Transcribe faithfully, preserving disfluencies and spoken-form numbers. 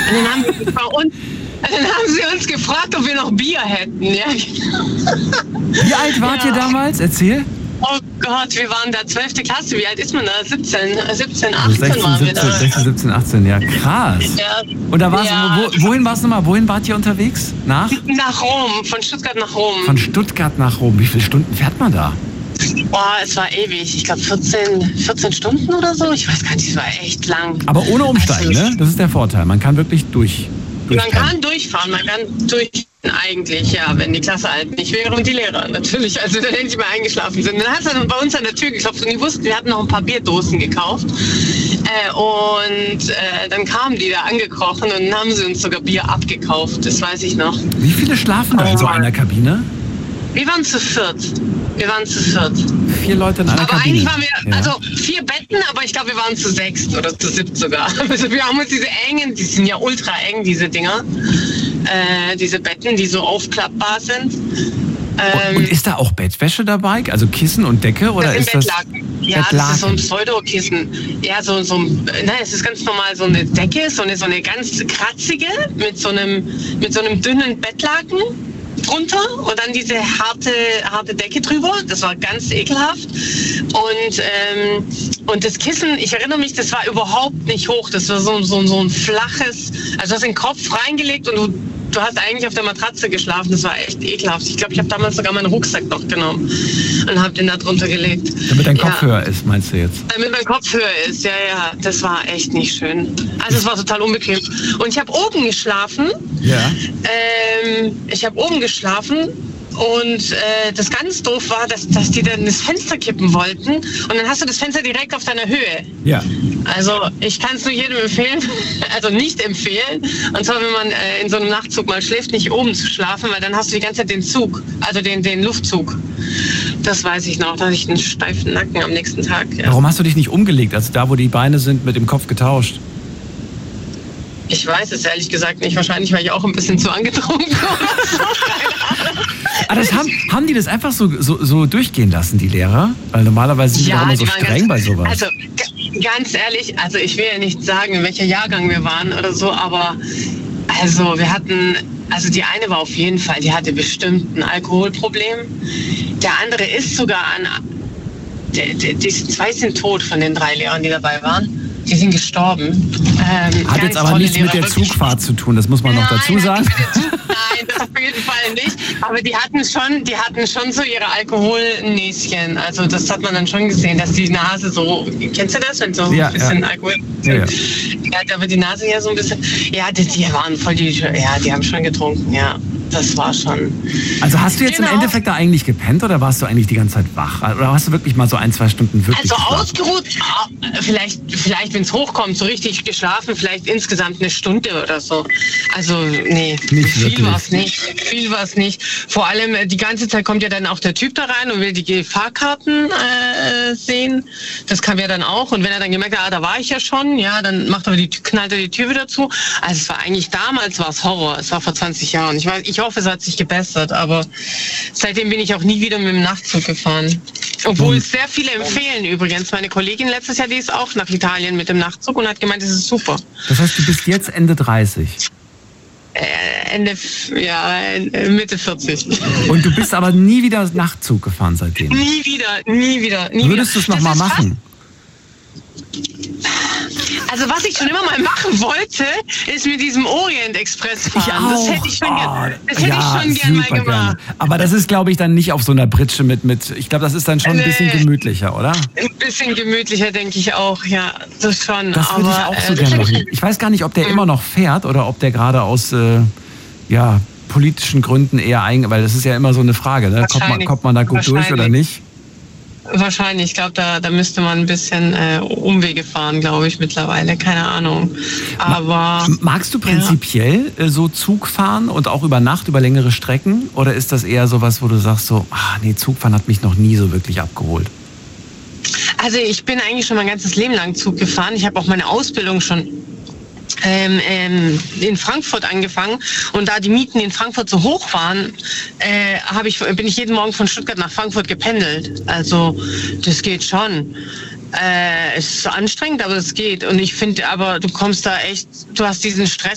Und dann haben, wir bei uns, dann haben sie uns gefragt, ob wir noch Bier hätten. Ja. Wie alt wart ja. ihr damals? Erzähl. Oh Gott, wir waren da zwölfte Klasse. Wie alt ist man da? siebzehn, siebzehn, achtzehn sechzehn, waren wir da. sechzehn, siebzehn, achtzehn, ja krass. Ja. Und da war's, ja. wo, wohin warst du mal? Wohin wart ihr unterwegs? Nach? Nach Rom, von Stuttgart nach Rom. Von Stuttgart nach Rom. Wie viele Stunden fährt man da? Boah, es war ewig. Ich glaube vierzehn, vierzehn Stunden oder so. Ich weiß gar nicht, es war echt lang. Aber ohne Umsteigen, also, ne? Das ist der Vorteil. Man kann wirklich durch. Man kann durchfahren, man kann durch eigentlich, ja, wenn die Klasse alt nicht wäre und die Lehrer natürlich, also dann endlich mal eingeschlafen sind. Dann hat es dann bei uns an der Tür geklopft und die wussten, wir hatten noch ein paar Bierdosen gekauft äh, und äh, dann kamen die da angekrochen und dann haben sie uns sogar Bier abgekauft, das weiß ich noch. Wie viele schlafen da in so einer Kabine? Wir waren zu viert. Wir waren zu viert. Vier Leute in einer aber Kabine. Aber eigentlich waren wir, ja. also vier Betten, aber ich glaube, wir waren zu sechst oder zu siebt sogar. Also wir haben uns diese engen, die sind ja ultra eng, diese Dinger, äh, diese Betten, die so aufklappbar sind. Ähm, und ist da auch Bettwäsche dabei? Also Kissen und Decke? Oder das ist das Bettlaken. Ja, Bettlaken. Das ist so ein Pseudokissen. Ja, so, so ein, nein, es ist ganz normal so eine Decke, so eine, so eine ganz kratzige mit so einem, mit so einem dünnen Bettlaken drunter und dann diese harte, harte Decke drüber. Das war ganz ekelhaft. Und, ähm, und das Kissen, ich erinnere mich, das war überhaupt nicht hoch. Das war so, so, so ein flaches, also du hast den Kopf reingelegt und du, du hast eigentlich auf der Matratze geschlafen. Das war echt ekelhaft. Ich glaube, ich habe damals sogar meinen Rucksack noch genommen und habe den da drunter gelegt. Damit dein Kopf ja. höher ist, meinst du jetzt? Damit mein Kopf höher ist, ja, ja. Das war echt nicht schön. Also es war total unbequem. Und ich habe oben geschlafen. Ja. Ähm, ich habe oben geschlafen. Und äh, das ganz doof war, dass, dass die dann das Fenster kippen wollten. Und dann hast du das Fenster direkt auf deiner Höhe. Ja. Also ich kann es nur jedem empfehlen, also nicht empfehlen. Und zwar, wenn man äh, in so einem Nachtzug mal schläft, nicht oben zu schlafen, weil dann hast du die ganze Zeit den Zug, also den, den Luftzug. Das weiß ich noch, da hatte ich einen steifen Nacken am nächsten Tag. Ja. Warum hast du dich nicht umgelegt, also da, wo die Beine sind, mit dem Kopf getauscht? Ich weiß es ehrlich gesagt nicht. Wahrscheinlich war ich auch ein bisschen zu angetrunken oder so. Ah, das haben, haben die das einfach so, so, so durchgehen lassen, die Lehrer? Weil normalerweise sind die ja, doch immer so streng ganz, bei sowas. Also g- ganz ehrlich, also ich will ja nicht sagen, in welcher Jahrgang wir waren oder so, aber also wir hatten, also die eine war auf jeden Fall, die hatte bestimmt ein Alkoholproblem. Der andere ist sogar an, die, die, die zwei sind tot von den drei Lehrern, die dabei waren. Die sind gestorben. Ähm, Hat jetzt aber nichts Lehrer, mit der Zugfahrt zu tun, das muss man nein, noch dazu sagen. Nein, das auf jeden Fall nicht. Aber die hatten schon, die hatten schon so ihre Alkoholnäschen. Also das hat man dann schon gesehen, dass die Nase so, kennst du das, wenn so ja, ein bisschen ja. Alkohol? Ja, ja. Ja, da wird die Nase ja so ein bisschen. Ja, die, die waren voll die, ja, die haben schon getrunken, ja. Das war schon. Also hast du jetzt genau. im Endeffekt da eigentlich gepennt oder warst du eigentlich die ganze Zeit wach? Oder hast du wirklich mal so ein, zwei Stunden wirklich Also geschlafen? ausgeruht, vielleicht, vielleicht wenn es hochkommt, so richtig geschlafen, vielleicht insgesamt eine Stunde oder so. Also nee, nicht viel war es nicht. Viel war es nicht. Vor allem die ganze Zeit kommt ja dann auch der Typ da rein und will die Fahrkarten äh, sehen. Das kam ja dann auch. Und wenn er dann gemerkt hat, ah, da war ich ja schon, ja, dann macht er die, knallt er die Tür wieder zu. Also es war eigentlich, damals war es Horror. Es war vor zwanzig Jahren. Ich weiß, ich hoffe, es hat sich gebessert, aber seitdem bin ich auch nie wieder mit dem Nachtzug gefahren. Obwohl es sehr viele empfehlen übrigens. Meine Kollegin letztes Jahr, die ist auch nach Italien mit dem Nachtzug und hat gemeint, es ist super. Das heißt, du bist jetzt Ende dreißig? Äh, Ende, ja, Mitte vierzig. Und du bist aber nie wieder Nachtzug gefahren seitdem? Nie wieder, nie wieder. Nie Würdest du es nochmal machen? Also was ich schon immer mal machen wollte, ist mit diesem Orient-Express fahren. Ich auch. Das hätte ich schon, oh, gern, das hätte ja, ich schon gern mal gemacht. Gern. Aber das ist, glaube ich, dann nicht auf so einer Pritsche mit, mit ich glaube, das ist dann schon ein bisschen gemütlicher, oder? Ein bisschen gemütlicher, denke ich auch, ja. Das schon. Das würde ich auch so äh, gerne machen. Ich weiß gar nicht, ob der mhm. immer noch fährt oder ob der gerade aus äh, ja, politischen Gründen eher ein, weil das ist ja immer so eine Frage, ne? Kommt man, kommt man da gut durch oder nicht? Wahrscheinlich, ich glaube, da, da müsste man ein bisschen äh, Umwege fahren, glaube ich, mittlerweile, keine Ahnung. Aber magst du prinzipiell ja. so Zug fahren und auch über Nacht, über längere Strecken? Oder ist das eher sowas, wo du sagst so, ah, nee, Zugfahren hat mich noch nie so wirklich abgeholt? Also ich bin eigentlich schon mein ganzes Leben lang Zug gefahren. Ich habe auch meine Ausbildung schon Ähm, ähm, in Frankfurt angefangen und da die Mieten in Frankfurt so hoch waren, äh, hab ich, bin ich jeden Morgen von Stuttgart nach Frankfurt gependelt. Also das geht schon. Äh, es ist anstrengend, aber es geht. Und ich finde, aber du kommst da echt, du hast diesen Stress